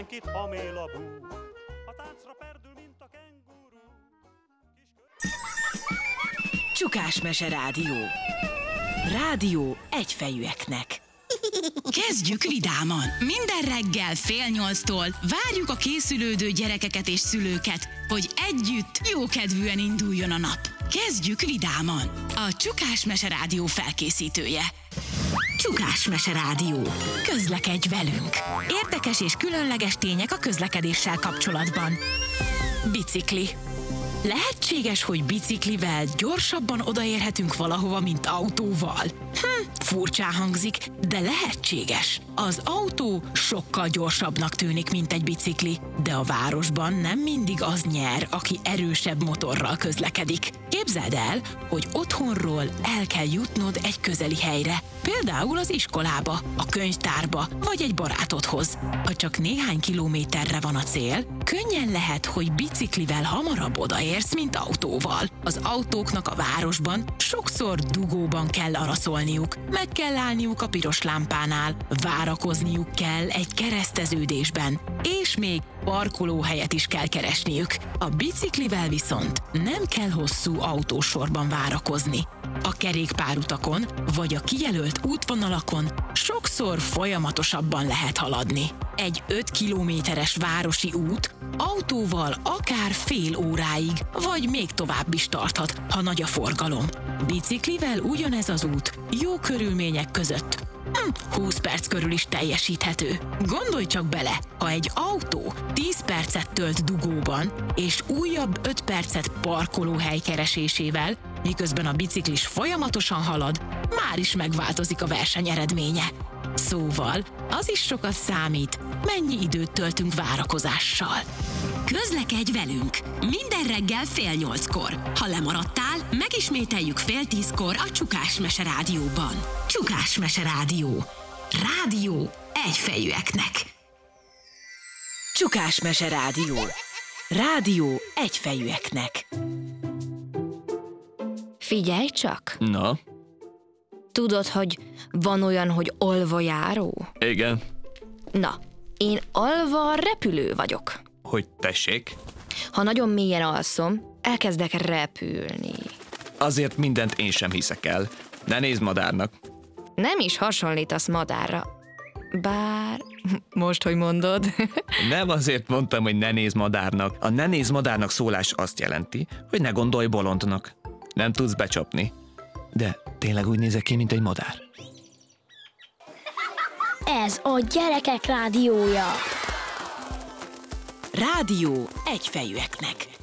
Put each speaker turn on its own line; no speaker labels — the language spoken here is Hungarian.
mindenkit hamél a bú. A táncra perdül, mint a kenguru.
Csukásmese Rádió. Rádió egyfejűeknek.
Kezdjük vidáman! Minden reggel 7:30-tól várjuk a készülődő gyerekeket és szülőket, hogy együtt jókedvűen induljon a nap. Kezdjük vidáman! A Csukásmese Rádió felkészítője. Csukásmese Rádió. Közlekedj velünk! Érdekes és különleges tények a közlekedéssel kapcsolatban. Bicikli. Lehetséges, hogy biciklivel gyorsabban odaérhetünk valahova, mint autóval? Furcsán hangzik, de lehetséges. Az autó sokkal gyorsabbnak tűnik, mint egy bicikli, de a városban nem mindig az nyer, aki erősebb motorral közlekedik. Képzeld el, hogy otthonról el kell jutnod egy közeli helyre, például az iskolába, a könyvtárba vagy egy barátodhoz. Ha csak néhány kilométerre van a cél, könnyen lehet, hogy biciklivel hamarabb odaérsz, mint autóval. Az autóknak a városban sokszor dugóban kell araszolniuk, meg kell állniuk a piros lámpánál, várakozniuk kell egy kereszteződésben, és még parkolóhelyet is kell keresniük. A biciklivel viszont nem kell hosszú autósorban várakozni. A kerékpárutakon vagy a kijelölt útvonalakon sokszor folyamatosabban lehet haladni. Egy 5 kilométeres városi út autóval akár fél óráig, vagy még tovább is tarthat, ha nagy a forgalom. Biciklivel ugyanez az út jó körülmények között 20 perc körül is teljesíthető. Gondolj csak bele, ha egy autó 10 percet tölt dugóban, és újabb 5 percet parkolóhely keresésével, miközben a biciklis folyamatosan halad, már is megváltozik a verseny eredménye. Szóval az is sokat számít, mennyi időt töltünk várakozással. Közlekedj velünk! Minden reggel 7:30-kor. Ha lemaradtál, megismételjük 9:30-kor a Csukásmese Rádióban. Csukásmese Rádió. Rádió egyfejűeknek.
Csukásmese Rádió. Rádió egyfejűeknek.
Figyelj csak!
Na?
Tudod, hogy van olyan, hogy alvajáró?
Igen.
Na, én alva repülő vagyok.
Hogy tessék?
Ha nagyon mélyen alszom, elkezdek repülni.
Azért mindent én sem hiszek el. Ne nézd madárnak.
Nem is hasonlítasz madárra. Bár... most, hogy mondod.
Nem azért mondtam, hogy ne nézd madárnak. A ne nézd madárnak szólás azt jelenti, hogy ne gondolj bolondnak. Nem tudsz becsapni. De tényleg úgy nézek ki, mint egy madár.
Ez a Gyerekek Rádiója.
Rádió egyfejűeknek.